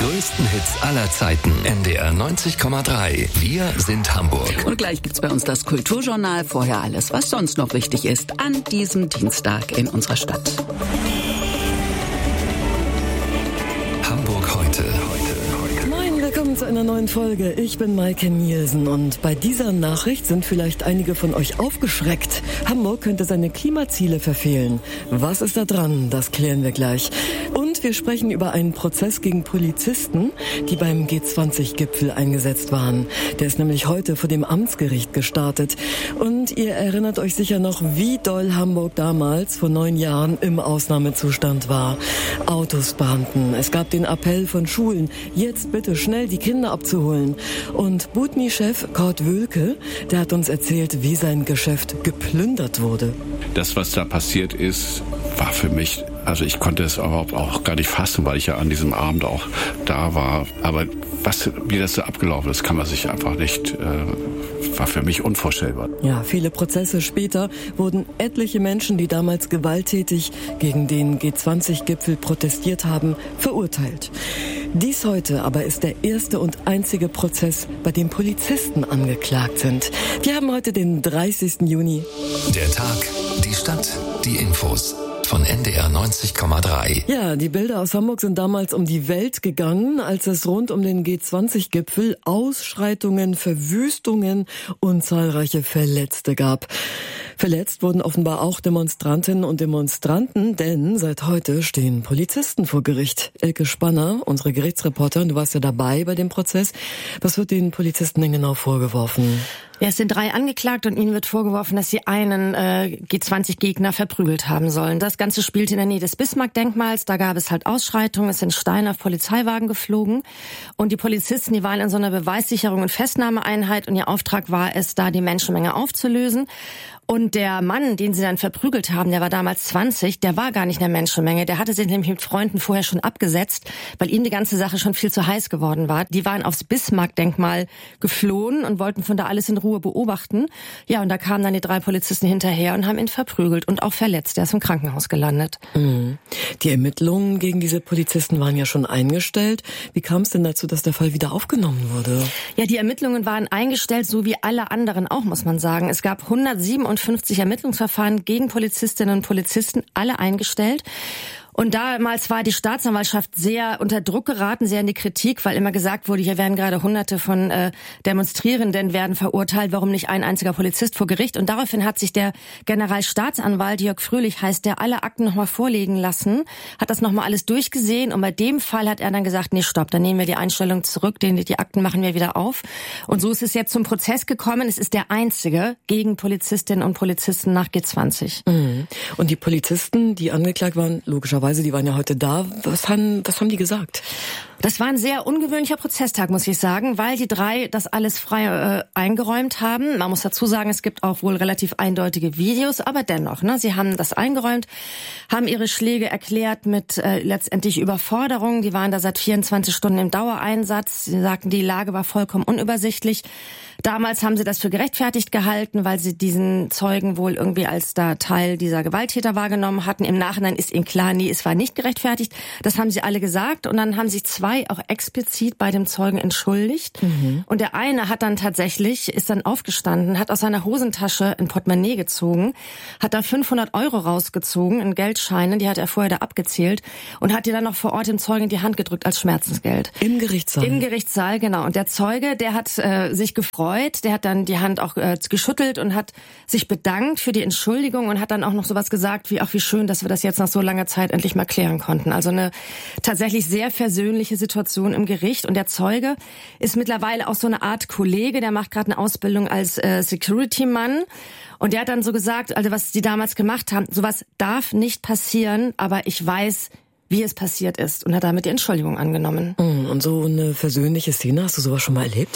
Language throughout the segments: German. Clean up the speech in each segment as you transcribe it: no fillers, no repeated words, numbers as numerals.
größten Hits aller Zeiten. NDR 90,3. Wir sind Hamburg. Und gleich gibt's bei uns das Kulturjournal. Vorher alles, was sonst noch wichtig ist an diesem Dienstag in unserer Stadt. Hamburg heute. Willkommen zu einer neuen Folge. Ich bin Maike Nielsen und bei dieser Nachricht sind vielleicht einige von euch aufgeschreckt. Hamburg könnte seine Klimaziele verfehlen. Was ist da dran? Das klären wir gleich. Und wir sprechen über einen Prozess gegen Polizisten, die beim G20-Gipfel eingesetzt waren. Der ist nämlich heute vor dem Amtsgericht gestartet. Und ihr erinnert euch sicher noch, wie doll Hamburg damals vor 9 Jahren im Ausnahmezustand war. Autos brannten. Es gab den Appell von Schulen, jetzt bitte schnell die Kinder abzuholen. Und Butni-Chef Kurt Wölke, der hat uns erzählt, wie sein Geschäft geplündert wurde. Das, was da passiert ist, war für mich, also ich konnte es überhaupt auch gar nicht fassen, weil ich ja an diesem Abend auch da war. Aber wie das so abgelaufen ist, kann man sich einfach nicht, war für mich unvorstellbar. Ja, viele Prozesse später wurden etliche Menschen, die damals gewalttätig gegen den G20-Gipfel protestiert haben, verurteilt. Dies heute aber ist der erste und einzige Prozess, bei dem Polizisten angeklagt sind. Wir haben heute den 30. Juni. Der Tag, die Stadt, die Infos. Von NDR 90,3. Ja, die Bilder aus Hamburg sind damals um die Welt gegangen, als es rund um den G20-Gipfel Ausschreitungen, Verwüstungen und zahlreiche Verletzte gab. Verletzt wurden offenbar auch Demonstrantinnen und Demonstranten, denn seit heute stehen Polizisten vor Gericht. Elke Spanner, unsere Gerichtsreporterin, du warst ja dabei bei dem Prozess. Was wird den Polizisten denn genau vorgeworfen? Ja, es sind 3 angeklagt und ihnen wird vorgeworfen, dass sie einen G20-Gegner verprügelt haben sollen. Das Ganze spielt in der Nähe des Bismarck-Denkmals. Da gab es halt Ausschreitungen, es sind Steine auf Polizeiwagen geflogen. Und die Polizisten, die waren in so einer Beweissicherung und Festnahmeeinheit und ihr Auftrag war es, da die Menschenmenge aufzulösen. Und der Mann, den sie dann verprügelt haben, der war damals 20, der war gar nicht in der Menschenmenge. Der hatte sich nämlich mit Freunden vorher schon abgesetzt, weil ihm die ganze Sache schon viel zu heiß geworden war. Die waren aufs Bismarck-Denkmal geflohen und wollten von da alles in Ruhe beobachten. Ja, und da kamen dann die 3 Polizisten hinterher und haben ihn verprügelt und auch verletzt. Der ist im Krankenhaus gelandet. Die Ermittlungen gegen diese Polizisten waren ja schon eingestellt. Wie kam es denn dazu, dass der Fall wieder aufgenommen wurde? Ja, die Ermittlungen waren eingestellt, so wie alle anderen auch, muss man sagen. Es gab 157 Ermittlungsverfahren gegen Polizistinnen und Polizisten, alle eingestellt. Und damals war die Staatsanwaltschaft sehr unter Druck geraten, sehr in die Kritik, weil immer gesagt wurde, hier werden gerade Hunderte von Demonstrierenden werden verurteilt, warum nicht ein einziger Polizist vor Gericht? Und daraufhin hat sich der Generalstaatsanwalt, Jörg Fröhlich heißt der, alle Akten nochmal vorlegen lassen, hat das nochmal alles durchgesehen und bei dem Fall hat er dann gesagt, nee, stopp, dann nehmen wir die Einstellung zurück, die Akten machen wir wieder auf. Und so ist es jetzt zum Prozess gekommen. Es ist der einzige gegen Polizistinnen und Polizisten nach G20. Und die Polizisten, die angeklagt waren, logischerweise, die waren ja heute da. Was haben die gesagt? Das war ein sehr ungewöhnlicher Prozesstag, muss ich sagen, weil die 3 das alles frei eingeräumt haben. Man muss dazu sagen, es gibt auch wohl relativ eindeutige Videos, aber dennoch, sie haben das eingeräumt, haben ihre Schläge erklärt mit letztendlich Überforderung. Die waren da seit 24 Stunden im Dauereinsatz. Sie sagten, die Lage war vollkommen unübersichtlich. Damals haben sie das für gerechtfertigt gehalten, weil sie diesen Zeugen wohl irgendwie als da Teil dieser Gewalttäter wahrgenommen hatten. Im Nachhinein ist ihnen klar, nee, es war nicht gerechtfertigt. Das haben sie alle gesagt und dann haben sich 2 auch explizit bei dem Zeugen entschuldigt. Und der eine hat dann tatsächlich, ist dann aufgestanden, hat aus seiner Hosentasche ein Portemonnaie gezogen, hat da 500 € rausgezogen in Geldscheinen, die hat er vorher da abgezählt und hat die dann noch vor Ort dem Zeugen in die Hand gedrückt als Schmerzensgeld. Im Gerichtssaal? Im Gerichtssaal, genau. Und der Zeuge, der hat sich gefreut, der hat dann die Hand auch geschüttelt und hat sich bedankt für die Entschuldigung und hat dann auch noch sowas gesagt wie, ach wie schön, dass wir das jetzt nach so langer Zeit endlich mal klären konnten. Also eine tatsächlich sehr versöhnliche Situation im Gericht. Und der Zeuge ist mittlerweile auch so eine Art Kollege, der macht gerade eine Ausbildung als Security-Mann. Und der hat dann so gesagt, also was die damals gemacht haben, sowas darf nicht passieren, aber ich weiß, wie es passiert ist. Und hat damit die Entschuldigung angenommen. Und so eine versöhnliche Szene, hast du sowas schon mal erlebt?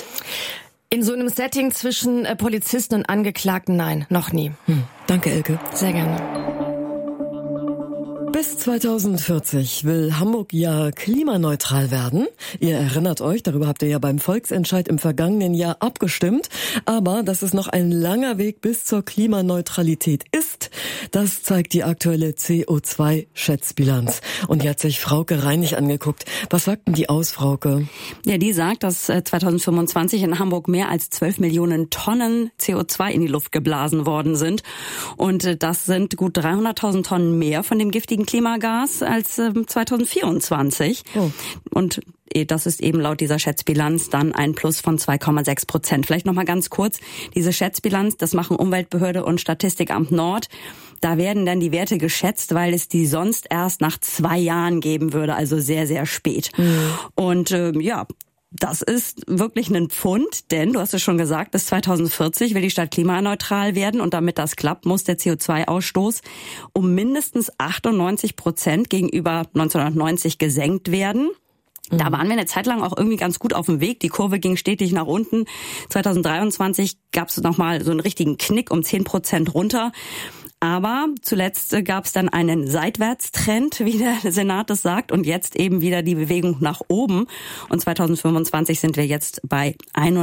In so einem Setting zwischen Polizisten und Angeklagten, nein, noch nie. Danke, Elke. Sehr gerne. Bis 2040 will Hamburg ja klimaneutral werden. Ihr erinnert euch, darüber habt ihr ja beim Volksentscheid im vergangenen Jahr abgestimmt. Aber dass es noch ein langer Weg bis zur Klimaneutralität ist, das zeigt die aktuelle CO2-Schätzbilanz. Und die hat sich Frauke Reinig angeguckt. Was sagt denn die aus, Frauke? Ja, die sagt, dass 2025 in Hamburg mehr als 12 Millionen Tonnen CO2 in die Luft geblasen worden sind. Und das sind gut 300.000 Tonnen mehr von dem giftigen Klimagas als 2024. Oh. Und das ist eben laut dieser Schätzbilanz dann ein Plus von 2,6%. Vielleicht noch mal ganz kurz, diese Schätzbilanz, das machen Umweltbehörde und Statistikamt Nord. Da werden dann die Werte geschätzt, weil es die sonst erst nach 2 Jahren geben würde, also sehr, sehr spät. Mhm. Und das ist wirklich ein Pfund, denn du hast es schon gesagt, bis 2040 will die Stadt klimaneutral werden und damit das klappt, muss der CO2-Ausstoß um mindestens 98% gegenüber 1990 gesenkt werden. Da waren wir eine Zeit lang auch irgendwie ganz gut auf dem Weg. Die Kurve ging stetig nach unten. 2023 gab es nochmal so einen richtigen Knick um 10% runter. Aber zuletzt gab es dann einen Seitwärtstrend, wie der Senat es sagt, und jetzt eben wieder die Bewegung nach oben. Und 2025 sind wir jetzt bei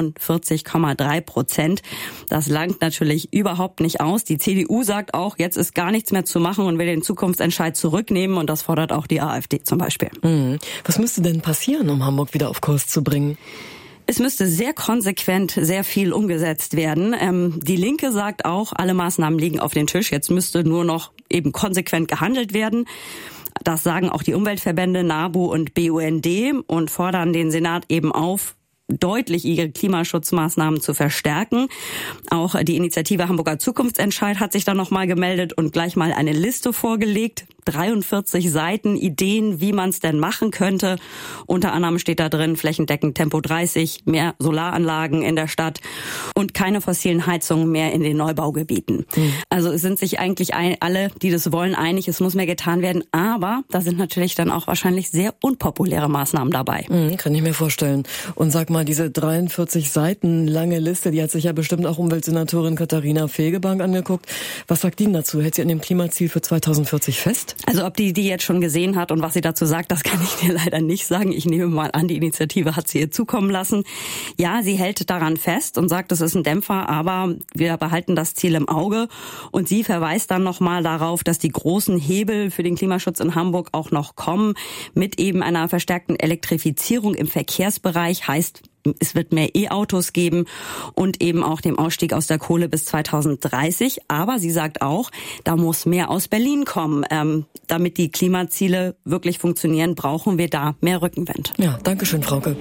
41,3%. Das langt natürlich überhaupt nicht aus. Die CDU sagt auch, jetzt ist gar nichts mehr zu machen und will den Zukunftsentscheid zurücknehmen. Und das fordert auch die AfD zum Beispiel. Was müsste denn passieren, um Hamburg wieder auf Kurs zu bringen? Es müsste sehr konsequent sehr viel umgesetzt werden. Die Linke sagt auch, alle Maßnahmen liegen auf dem Tisch. Jetzt müsste nur noch eben konsequent gehandelt werden. Das sagen auch die Umweltverbände NABU und BUND und fordern den Senat eben auf, deutlich ihre Klimaschutzmaßnahmen zu verstärken. Auch die Initiative Hamburger Zukunftsentscheid hat sich dann nochmal gemeldet und gleich mal eine Liste vorgelegt. 43 Seiten, Ideen, wie man es denn machen könnte. Unter anderem steht da drin, flächendeckend Tempo 30, mehr Solaranlagen in der Stadt und keine fossilen Heizungen mehr in den Neubaugebieten. Also es sind sich eigentlich alle, die das wollen, einig, es muss mehr getan werden. Aber da sind natürlich dann auch wahrscheinlich sehr unpopuläre Maßnahmen dabei. Kann ich mir vorstellen. Und sag mal, diese 43 Seiten lange Liste, die hat sich ja bestimmt auch Umweltsenatorin Katharina Fegebank angeguckt. Was sagt die dazu? Hält sie an dem Klimaziel für 2040 fest? Also ob die jetzt schon gesehen hat und was sie dazu sagt, das kann ich dir leider nicht sagen. Ich nehme mal an, die Initiative hat sie ihr zukommen lassen. Ja, sie hält daran fest und sagt, es ist ein Dämpfer, aber wir behalten das Ziel im Auge. Und sie verweist dann nochmal darauf, dass die großen Hebel für den Klimaschutz in Hamburg auch noch kommen, mit eben einer verstärkten Elektrifizierung im Verkehrsbereich, heißt, es wird mehr E-Autos geben und eben auch dem Ausstieg aus der Kohle bis 2030. Aber sie sagt auch, da muss mehr aus Berlin kommen. Damit die Klimaziele wirklich funktionieren, brauchen wir da mehr Rückenwind. Ja, danke schön, Frauke.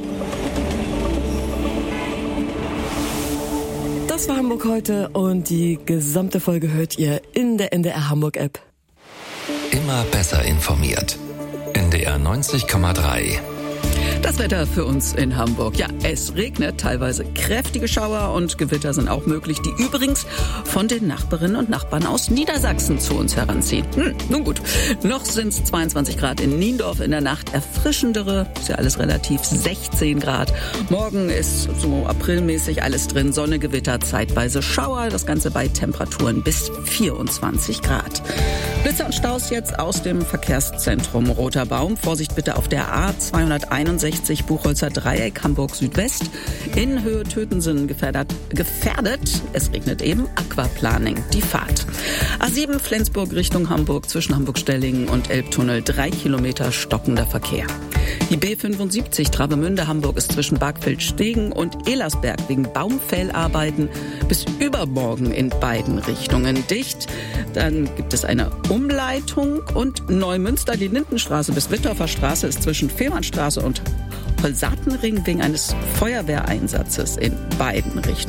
Das war Hamburg heute und die gesamte Folge hört ihr in der NDR Hamburg App. Immer besser informiert. NDR 90,3. Das Wetter für uns in Hamburg. Ja, es regnet, teilweise kräftige Schauer und Gewitter sind auch möglich, die übrigens von den Nachbarinnen und Nachbarn aus Niedersachsen zu uns heranziehen. Nun gut, noch sind es 22 Grad in Niendorf in der Nacht, erfrischendere, ist ja alles relativ, 16 Grad. Morgen ist so aprilmäßig alles drin, Sonne, Gewitter, zeitweise Schauer, das Ganze bei Temperaturen bis 24 Grad. Blitzer und Staus jetzt aus dem Verkehrszentrum Roter Baum. Vorsicht bitte auf der A261 Buchholzer Dreieck Hamburg Südwest. In Höhe Tötensen gefährdet. Es regnet eben. Aquaplaning, die Fahrt. A7 Flensburg Richtung Hamburg zwischen Hamburg-Stellingen und Elbtunnel 3 Kilometer stockender Verkehr. Die B75 Travemünde Hamburg ist zwischen Bargfeld-Stegen und Elersberg wegen Baumfällarbeiten bis übermorgen in beiden Richtungen dicht. Dann gibt es eine Umleitung und Neumünster, die Lindenstraße bis Wittorfer Straße ist zwischen Fehmarnstraße und Holsatenring wegen eines Feuerwehreinsatzes in beiden Richtungen.